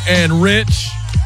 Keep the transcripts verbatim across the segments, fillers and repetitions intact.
and Rich,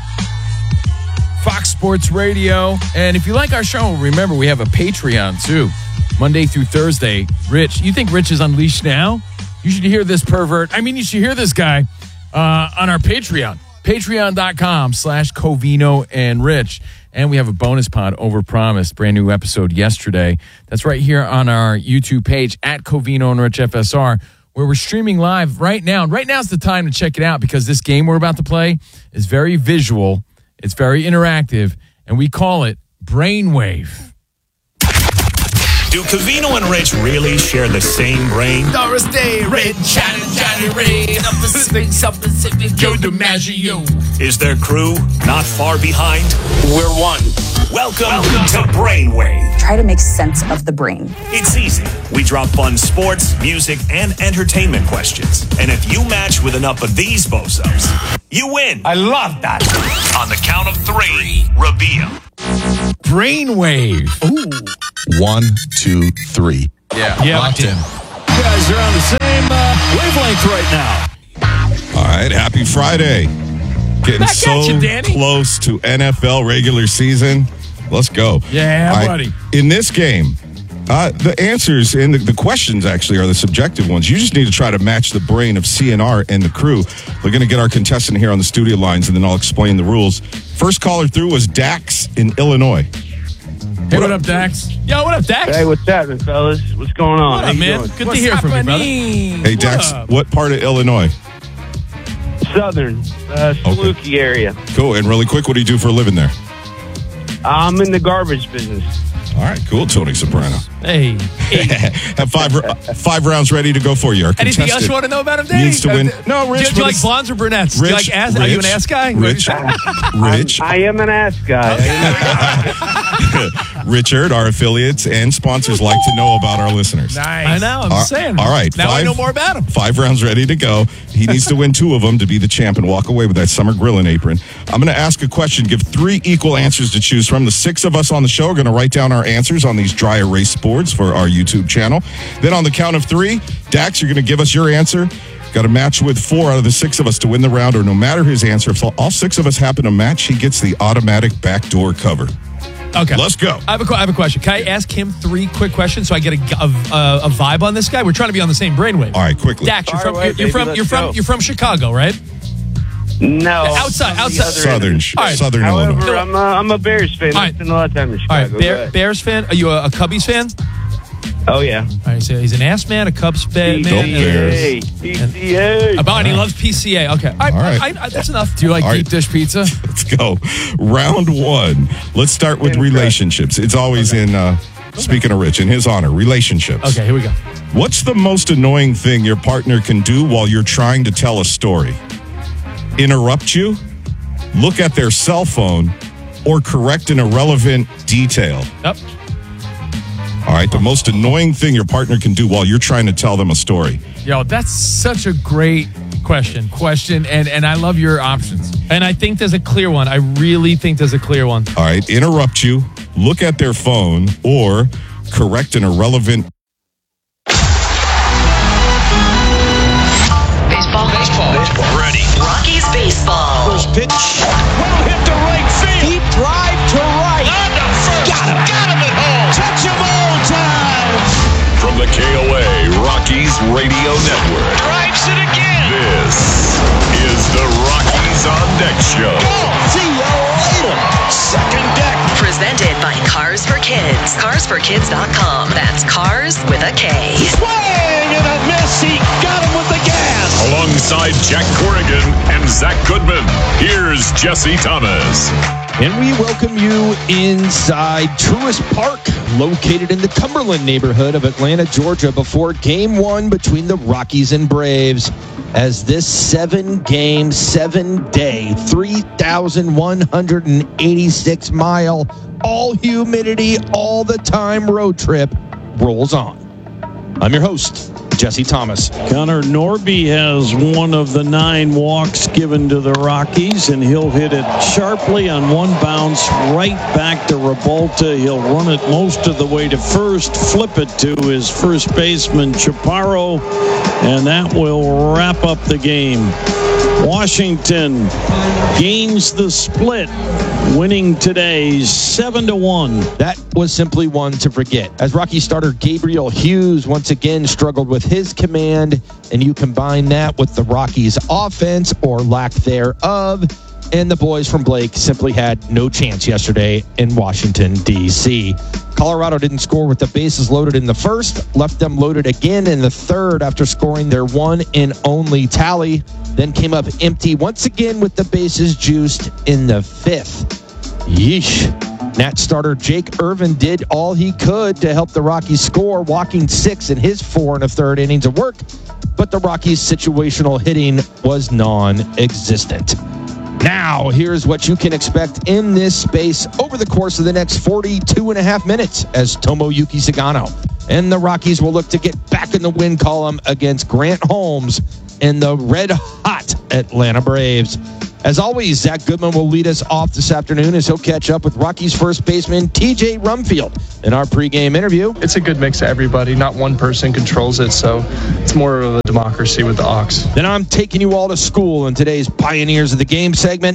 Fox Sports Radio. And if you like our show, remember we have a Patreon too, Monday through Thursday. Rich, you think Rich is unleashed now? You should hear this pervert. I mean, you should hear this guy uh, on our Patreon, patreon.com slash Covino and Rich. And we have a bonus pod, Overpromised, brand new episode yesterday. That's right here on our YouTube page at Covino and Rich F S R, where we're streaming live right now. Right now's the time to check it out because this game we're about to play is very visual. It's very interactive, and we call it Brainwave. Do Covino and Rich really share the same brain? Doris Day, Red, Johnny, Johnny, Ray, up Pacific, South Pacific, Joe DiMaggio. Is their crew not far behind? We're one. Welcome, Welcome to Brainwave. Try to make sense of the brain. It's easy. We drop fun sports, music, and entertainment questions. And if you match with enough of these bozos, you win. I love that. On the count of three, reveal. Brainwave. Ooh. One, two, three. Yeah, yeah, locked in. You guys are on the same uh, wavelength right now. All right, happy Friday. Getting Back so at you, Danny. close to N F L regular season. Let's go. Yeah, All right, buddy. In this game, uh, the answers and the, the questions actually are the subjective ones. You just need to try to match the brain of C N R and the crew. We're going to get our contestant here on the studio lines, and then I'll explain the rules. First caller through was Dax in Illinois. Hey, what up, Dax? Yo, what up, Dax? Hey, what's happening, fellas? What's going on? What How up, you man? doing? Good What's to hear from you, brother. Hey, Dax, what, what part of Illinois? Southern, uh, Saluki okay. area. Cool. And really quick, what do you do for a living there? I'm in the garbage business. All right, cool, Tony Soprano. Hey. Have five five rounds ready to go for you. Our Anything else you want to know about him, Danny? Needs to win. No, Rich. Do, do you like blondes or brunettes? Rich, do you like ass? Rich, Are you an ass guy? Rich, Rich. I am an ass guy. Richard, our affiliates and sponsors like to know about our listeners. Nice. I know, I'm all, saying. All right. Now five, I know more about him. Five rounds ready to go. He needs to win two of them to be the champ and walk away with that summer grilling apron. I'm going to ask a question, give three equal answers to choose from. The six of us on the show are going to write down our answers on these dry erase boards for our YouTube channel. Then on the count of three, Dax, you're going to give us your answer. Got to match with four out of the six of us to win the round, or no matter his answer, if all six of us happen to match, he gets the automatic backdoor cover. Okay. Let's go. I have a, I have a question. Can I ask him three quick questions so I get a, a, a vibe on this guy? We're trying to be on the same brainwave. All right, quickly. Dax, you're from, right, you're, you're baby, from, you're from, go. you're from Chicago, right? No. Outside, outside. Southern, right. Southern However, Illinois. I'm a, I'm a Bears fan. All I right. spend a lot of time in All Chicago. right, Bear, Bears fan? Are you a, a Cubbies fan? Oh, yeah. All right, so he's an ass man, a Cubs fan. Go Bears. P C A. About, and he loves P C A. Okay. All right. All right. I, I, that's enough. Do you like All right. deep dish pizza? Let's go. Round one. Let's start with relationships. It's always in, uh, speaking of Rich, in his honor, relationships. Okay, here we go. What's the most annoying thing your partner can do while you're trying to tell a story? Interrupt you, look at their cell phone, or correct an irrelevant detail? Yep. All right, the most annoying thing your partner can do while you're trying to tell them a story. Yo, that's such a great question. Question, and, and I love your options. And I think there's a clear one. I really think there's a clear one. All right, interrupt you, look at their phone, or correct an irrelevant. Baseball. Baseball. Baseball. Ready. Rockies baseball. First pitch. Well hit to right field. Deep drive to right. On to first. Got him. Got him at home. Touch him all time. From the K O A Rockies Radio Network. Drives it again. This is the Rockies on Deck Show. See you later. Second deck. Presented by Cars for Kids. cars for kids dot com. That's cars with a K. Swing and a miss. He got him with the gas. Alongside Jack Corrigan and Zach Goodman, here's Jesse Thomas. And we welcome you inside Truist Park, located in the Cumberland neighborhood of Atlanta, Georgia, before game one between the Rockies and Braves, as this seven-game, seven-day, three thousand one hundred eighty-six mile, all-humidity, all-the-time road trip rolls on. I'm your host, Jesse Thomas. Connor Norby has one of the nine walks given to the Rockies, and he'll hit it sharply on one bounce right back to Revolta. He'll run it most of the way to first, flip it to his first baseman, Chaparro, and that will wrap up the game. Washington gains the split, winning today seven to one. That was simply one to forget, as Rocky starter Gabriel Hughes once again struggled with his command, and you combine that with the Rockies' offense, or lack thereof, and the boys from Blake simply had no chance yesterday in Washington, D C Colorado didn't score with the bases loaded in the first, left them loaded again in the third after scoring their one and only tally, then came up empty once again with the bases juiced in the fifth. Yeesh. Nat starter Jake Irvin did all he could to help the Rockies score, walking six in his four and a third innings of work, but the Rockies' situational hitting was non-existent. Now, here's what you can expect in this space over the course of the next forty-two and a half minutes as Tomoyuki Sagano and the Rockies will look to get back in the win column against Grant Holmes and the red-hot Atlanta Braves. As always, Zach Goodman will lead us off this afternoon as he'll catch up with Rockies first baseman T J Rumfield in our pregame interview. It's a good mix of everybody. Not one person controls it, so it's more of a democracy with the Ox. Then I'm taking you all to school in today's Pioneers of the Game segment.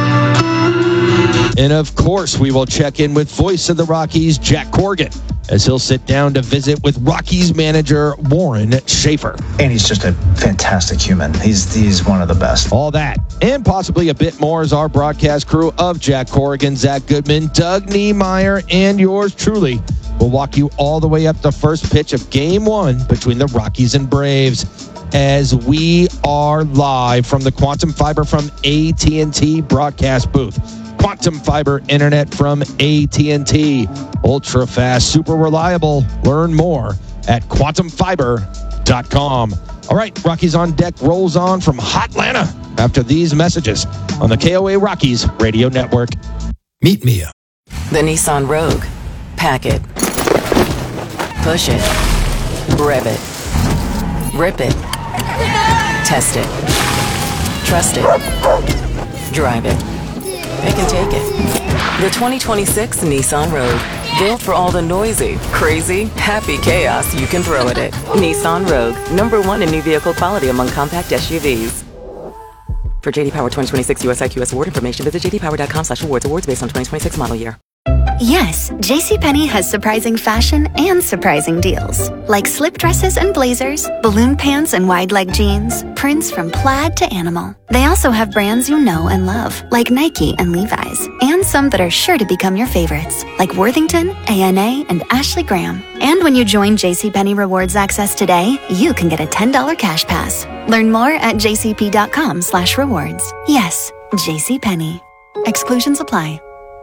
And of course, we will check in with voice of the Rockies, Jack Corrigan, as he'll sit down to visit with Rockies manager Warren Schaefer. And he's just a fantastic human. He's he's one of the best. All that and possibly a bit more as our broadcast crew of Jack Corrigan, Zach Goodman, Doug Niemeyer, and yours truly will walk you all the way up the first pitch of game one between the Rockies and Braves, as we are live from the Quantum Fiber from A T and T broadcast booth. Quantum Fiber Internet from A T and T. Ultra fast, super reliable. Learn more at quantum fiber dot com. All right, Rockies on Deck rolls on from Hotlanta after these messages on the K O A Rockies Radio Network. Meet Mia. The Nissan Rogue. Pack it. Push it. Rev it. Rip it. Test it. Trust it. Drive it. Pick and take it. The twenty twenty-six Nissan Rogue. Built for all the noisy, crazy, happy chaos you can throw at it. Nissan Rogue. Number one in new vehicle quality among compact S U Vs. For J D Power twenty twenty-six U S I Q S award information, visit j d power dot com slash awards. Awards based on twenty twenty-six model year. Yes, JCPenney has surprising fashion and surprising deals. Like slip dresses and blazers, balloon pants and wide leg jeans, prints from plaid to animal. They also have brands you know and love, like Nike and Levi's, and some that are sure to become your favorites, like Worthington, A N A, and Ashley Graham. And when you join JCPenney Rewards Access today, you can get a ten dollars cash pass. Learn more at jcp.com slash rewards. Yes, JCPenney. Exclusions apply.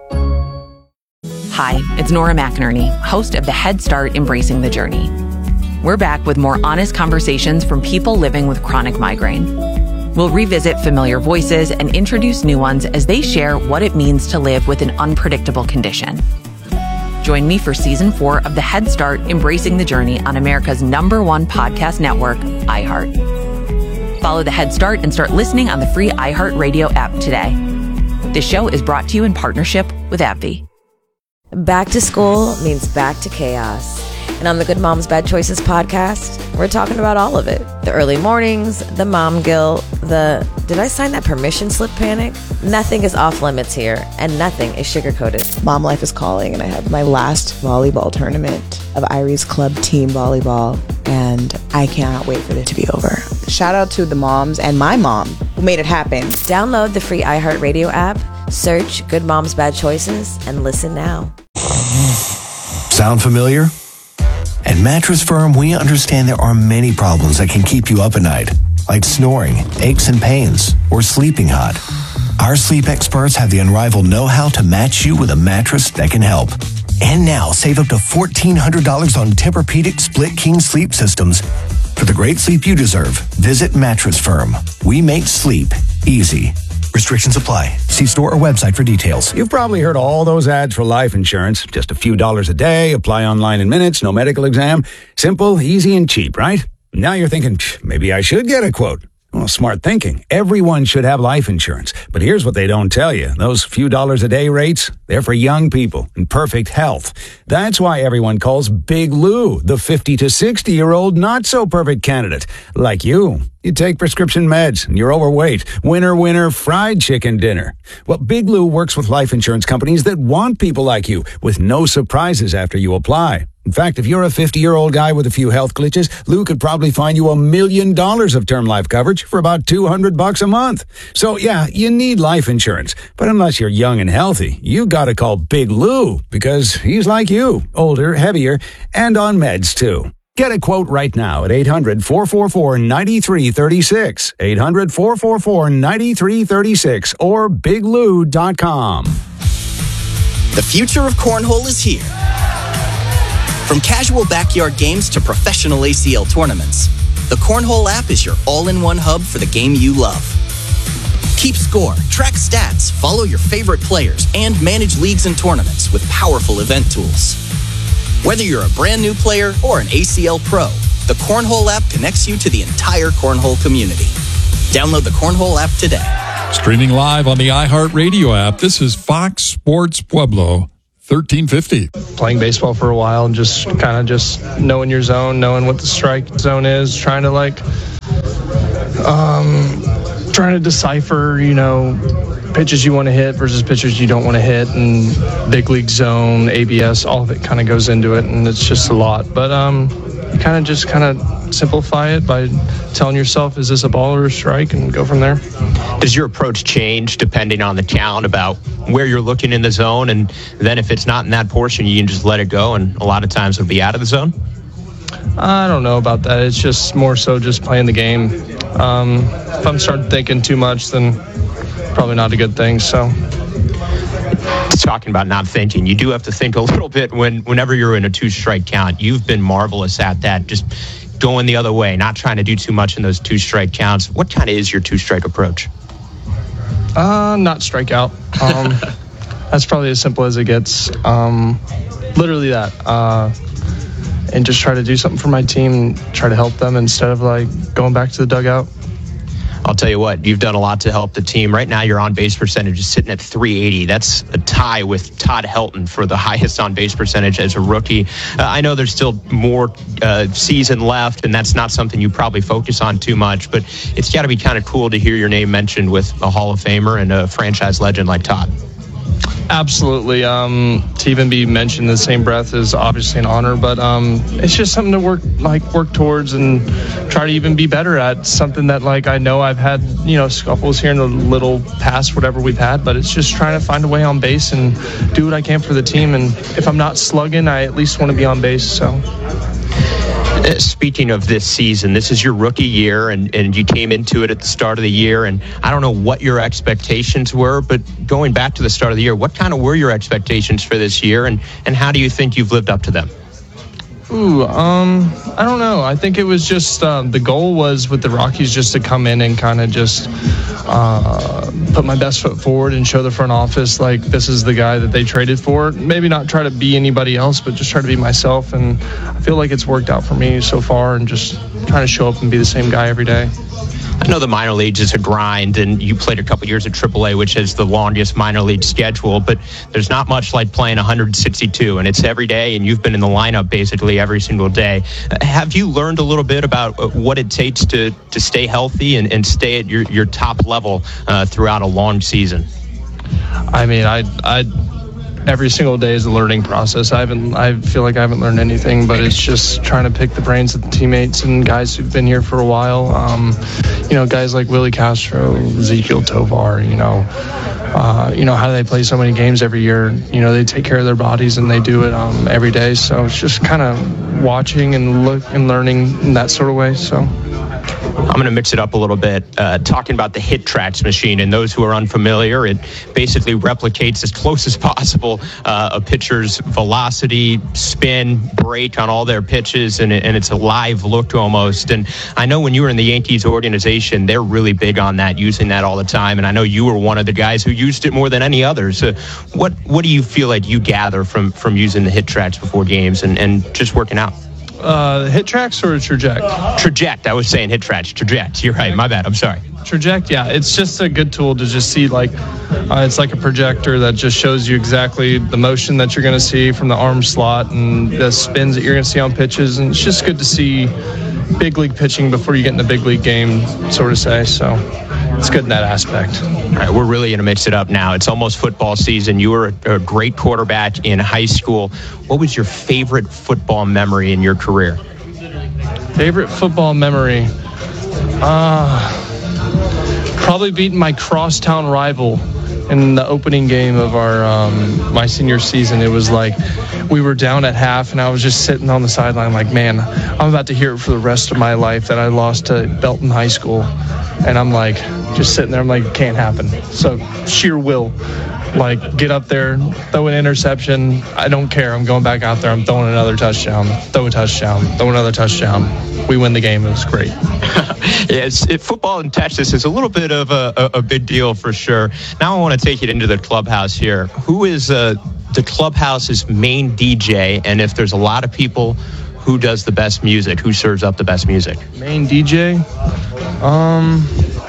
Hi, it's Nora McInerney, host of the Head Start Embracing the Journey. We're back with more honest conversations from people living with chronic migraine. We'll revisit familiar voices and introduce new ones as they share what it means to live with an unpredictable condition. Join me for season four of the Head Start Embracing the Journey on America's number one podcast network, iHeart. Follow the Head Start and start listening on the free iHeart Radio app today. This show is brought to you in partnership with AbbVie. Back to school means back to chaos. And on the Good Moms Bad Choices podcast, we're talking about all of it. The early mornings, the mom guilt, the did I sign that permission slip panic? Nothing is off limits here, and nothing is sugar-coated. Mom life is calling, and I have my last volleyball tournament of Irie's Club Team Volleyball, and I cannot wait for it to be over. Shout out to the moms and my mom who made it happen. Download the free iHeartRadio app, search Good Moms Bad Choices, and listen now. Sound familiar? At Mattress Firm, we understand there are many problems that can keep you up at night, like snoring, aches and pains, or sleeping hot. Our sleep experts have the unrivaled know-how to match you with a mattress that can help. And now, save up to fourteen hundred dollars on Tempur-Pedic Split King sleep systems. For the great sleep you deserve, visit Mattress Firm. We make sleep easy. Restrictions apply. See store or website for details. You've probably heard all those ads for life insurance. Just a few dollars a day, apply online in minutes, no medical exam. Simple, easy, and cheap, right? Now you're thinking, maybe I should get a quote. Well, smart thinking. Everyone should have life insurance. But here's what they don't tell you. Those few dollars a day rates, they're for young people in perfect health. That's why everyone calls Big Lou the fifty to sixty-year-old not-so-perfect candidate. Like you. You take prescription meds and you're overweight. Winner, winner, fried chicken dinner. Well, Big Lou works with life insurance companies that want people like you with no surprises after you apply. In fact, if you're a fifty-year-old guy with a few health glitches, Lou could probably find you a million dollars of term life coverage for about two hundred bucks a month. So, yeah, you need life insurance. But unless you're young and healthy, you gotta call Big Lou because he's like you, older, heavier, and on meds too. Get a quote right now at eight hundred, four four four, nine three three six, eight hundred, four four four, nine three three six, or big lou dot com. The future of cornhole is here. From casual backyard games to professional A C L tournaments, the Cornhole app is your all-in-one hub for the game you love. Keep score, track stats, follow your favorite players, and manage leagues and tournaments with powerful event tools. Whether you're a brand new player or an A C L pro, the Cornhole app connects you to the entire Cornhole community. Download the Cornhole app today. Streaming live on the iHeartRadio app, this is Fox Sports Pueblo. thirteen fifty. Playing baseball for a while and just kind of just knowing your zone, knowing what the strike zone is, trying to like, um, trying to decipher, you know, pitches you want to hit versus pitches you don't want to hit, and big league zone, A B S, all of it kind of goes into it, and it's just a lot. But um, you kind of just kind of simplify it by telling yourself, is this a ball or a strike, and go from there. Does your approach change depending on the count about where you're looking in the zone, and then if it's not in that portion, you can just let it go, and a lot of times it'll be out of the zone? I don't know about that. It's just more so just playing the game. Um, if I'm starting thinking too much, then probably not a good thing. So, talking about not thinking, you do have to think a little bit when whenever you're in a two-strike count. You've been marvelous at that, just going the other way, not trying to do too much in those two-strike counts. What kind of is your two-strike approach? Uh, not strike out. Um, that's probably as simple as it gets. Um, literally that. Uh, and just try to do something for my team, try to help them instead of like going back to the dugout. I'll tell you what, you've done a lot to help the team. Right now, your on-base percentage is sitting at three eighty. That's a tie with Todd Helton for the highest on-base percentage as a rookie. Uh, I know there's still more uh, season left, and that's not something you probably focus on too much, but it's got to be kind of cool to hear your name mentioned with a Hall of Famer and a franchise legend like Todd. Absolutely. Um, to even be mentioned in the same breath is obviously an honor, but um, it's just something to work like work towards and try to even be better at. Something that like I know I've had, you know, scuffles here in the little past, whatever we've had, but it's just trying to find a way on base and do what I can for the team. And if I'm not slugging, I at least want to be on base. So. Speaking of this season, this is your rookie year, and, and you came into it at the start of the year, and I don't know what your expectations were, but going back to the start of the year, what kind of were your expectations for this year, and, and how do you think you've lived up to them? Ooh, um, I don't know. I think it was just um, the goal was with the Rockies just to come in and kind of just uh, put my best foot forward and show the front office like this is the guy that they traded for. Maybe not try to be anybody else, but just try to be myself. And I feel like it's worked out for me so far, and just trying to show up and be the same guy every day. I know the minor leagues is a grind, and you played a couple years at triple A, which is the longest minor league schedule, but there's not much like playing one hundred sixty-two, and it's every day, and you've been in the lineup basically every single day. Have you learned a little bit about what it takes to, to stay healthy and, and stay at your, your top level uh, throughout a long season? I mean, I I every single day is a learning process. I haven't, I feel like I haven't learned anything, but it's just trying to pick the brains of the teammates and guys who've been here for a while. Um, you know, guys like Willie Castro, Ezequiel Tovar, you know, uh, you know, how do they play so many games every year? You know, they take care of their bodies and they do it um, every day. So it's just kind of watching and look and learning in that sort of way. So. I'm going to mix it up a little bit, uh, talking about the HitTrax machine. And those who are unfamiliar, it basically replicates as close as possible uh, a pitcher's velocity, spin, break on all their pitches, and, it, and it's a live look almost. And I know when you were in the Yankees organization, they're really big on that, using that all the time. And I know you were one of the guys who used it more than any others. Uh, what what do you feel like you gather from, from using the HitTrax before games and, and just working out? Uh, hit tracks or traject? Traject. I was saying hit tracks. Traject. You're right. My bad. I'm sorry. Traject, yeah. It's just a good tool to just see, like, uh, it's like a projector that just shows you exactly the motion that you're going to see from the arm slot and the spins that you're going to see on pitches. And it's just good to see big league pitching before you get in the big league game, sort of say. So it's good in that aspect. All right, we're really going to mix it up now. It's almost football season. You were a, a great quarterback in high school. What was your favorite football memory in your career? Favorite football memory? Uh, probably beating my crosstown rival in the opening game of our um, my senior season. It was like we were down at half, and I was just sitting on the sideline like, man, I'm about to hear it for the rest of my life that I lost to Belton High School. And I'm like, just sitting there, I'm like, it can't happen. So sheer will. Like, get up there, throw an interception. I don't care. I'm going back out there. I'm throwing another touchdown. Throw a touchdown. Throw another touchdown. We win the game. It was great. Yes, it, football in Texas is a little bit of a, a, a big deal for sure. Now I want to take it into the clubhouse here. Who is uh, the clubhouse's main D J? And if there's a lot of people, who does the best music? Who serves up the best music? Main D J? Um...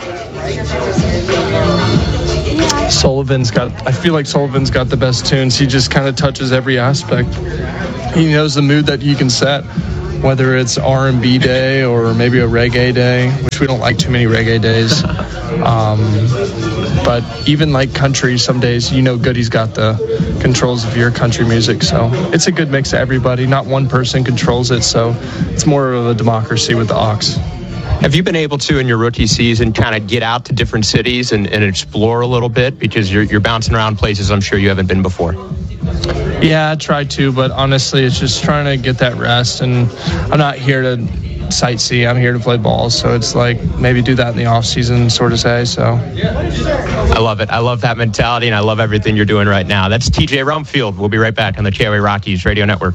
Sullivan's got, I feel like Sullivan's got the best tunes. He just kind of touches every aspect. He knows the mood that you can set, whether it's R and B day or maybe a reggae day, which we don't like too many reggae days. Um, but even like country, some days, you know good he's got the controls of your country music. So it's a good mix of everybody. Not one person controls it, so it's more of a democracy with the aux. Have you been able to, in your rookie season, kind of get out to different cities and, and explore a little bit? Because you're, you're bouncing around places I'm sure you haven't been before. Yeah, I try to, but honestly, it's just trying to get that rest. And I'm not here to sightsee. I'm here to play ball. So it's like maybe do that in the off season, sort of say. So I love it. I love that mentality, and I love everything you're doing right now. That's T J Rumfield. We'll be right back on the K O A Rockies Radio Network.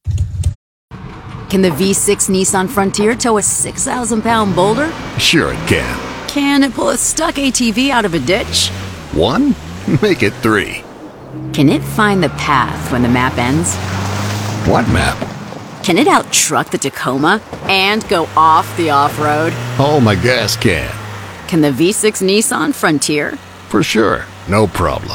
Can the V six Nissan Frontier tow a six thousand pound boulder? Sure it can. Can it pull a stuck A T V out of a ditch? One? Make it three. Can it find the path when the map ends? What map? Can it out-truck the Tacoma and go off the off-road? Oh, my gas can. Can the V six Nissan Frontier? For sure. No problem.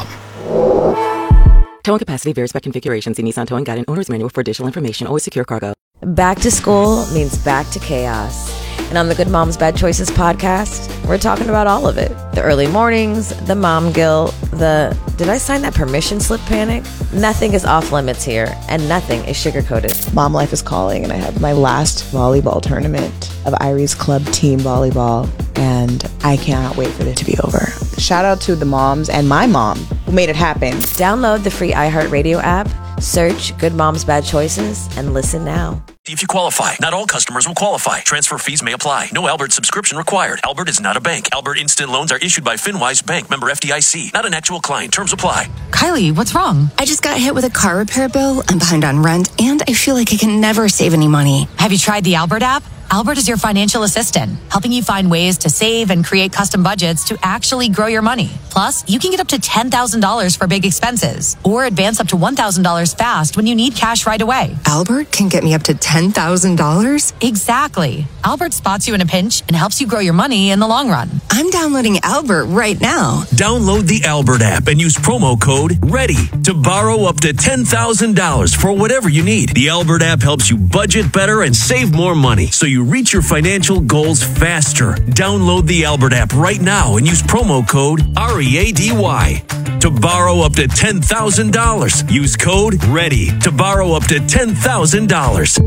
Towing capacity varies by configuration. See Nissan Towing Guide and Owner's Manual for additional information. Always secure cargo. Back to school means back to chaos. And on the Good Moms Bad Choices podcast, we're talking about all of it. The early mornings, the mom guilt, the did I sign that permission slip panic? Nothing is off limits here, and nothing is sugar-coated. Mom life is calling, and I have my last volleyball tournament of Irie's Club Team Volleyball, and I cannot wait for it to be over. Shout out to the moms and my mom who made it happen. Download the free iHeartRadio app, search Good Moms Bad Choices, and listen now. If you qualify, not all customers will qualify. Transfer fees may apply. No Albert subscription required. Albert is not a bank. Albert Instant Loans are issued by FinWise Bank, member F D I C. Not an actual client. Terms apply. Kylie, what's wrong? I just got hit with a car repair bill. I'm behind on rent, and I feel like I can never save any money. Have you tried the Albert app? Albert is your financial assistant, helping you find ways to save and create custom budgets to actually grow your money. Plus, you can get up to ten thousand dollars for big expenses or advance up to one thousand dollars fast when you need cash right away. Albert can get me up to ten thousand dollars? Exactly. Albert spots you in a pinch and helps you grow your money in the long run. I'm downloading Albert right now. Download the Albert app and use promo code READY to borrow up to ten thousand dollars for whatever you need. The Albert app helps you budget better and save more money so you reach your financial goals faster. Download the Albert app right now and use promo code R E A D Y to borrow up to ten thousand dollars. Use code READY to borrow up to ten thousand dollars.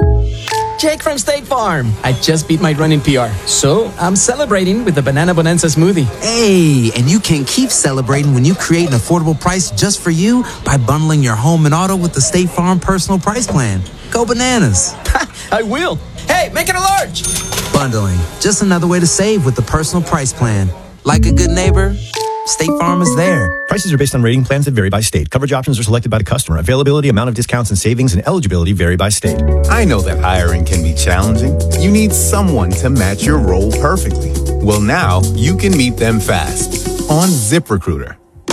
Jake from State Farm. I just beat my running P R, so I'm celebrating with the Banana Bonanza smoothie. Hey, and you can keep celebrating when you create an affordable price just for you by bundling your home and auto with the State Farm Personal Price Plan. Go bananas. I will. Hey, make it a large. Bundling, just another way to save with the Personal Price Plan. Like a good neighbor, State Farm is there. Prices are based on rating plans that vary by state. Coverage options are selected by the customer. Availability, amount of discounts and savings, and eligibility vary by state. I know that hiring can be challenging. You need someone to match your role perfectly. Well, now you can meet them fast on ZipRecruiter.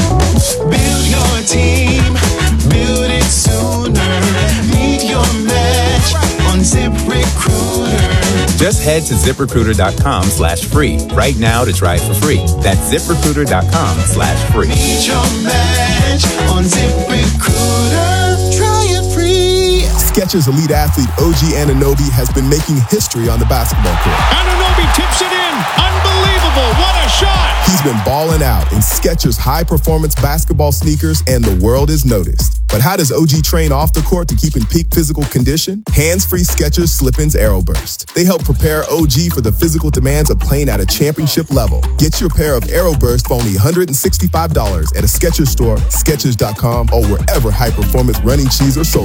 Build your team, build it sooner. Meet your match on on ZipRecruiter. Just head to ZipRecruiter.com slash free right now to try it for free. That's ZipRecruiter.com slash free. Meet your match on ZipRecruiter. Try it free. Skechers elite athlete O G Anunoby has been making history on the basketball court. Anunoby tips it in. Unbelievable. What a shot. He's been balling out in Skechers high-performance basketball sneakers, and the world is noticed. But how does O G train off the court to keep in peak physical condition? Hands-free Skechers Slip-ins Aeroburst. They help prepare O G for the physical demands of playing at a championship level. Get your pair of Aeroburst for only one hundred sixty-five dollars at a Skechers store, Skechers dot com, or wherever high-performance running shoes are sold.